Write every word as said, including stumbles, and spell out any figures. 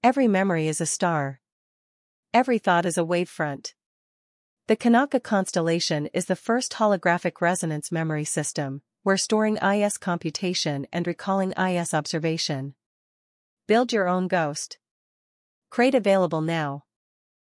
Every memory is a star. Every thought is a wavefront. The Kanaka constellation is the first holographic resonance memory system, where storing I S computation and recalling I S observation. Build your own ghost. Crate available now.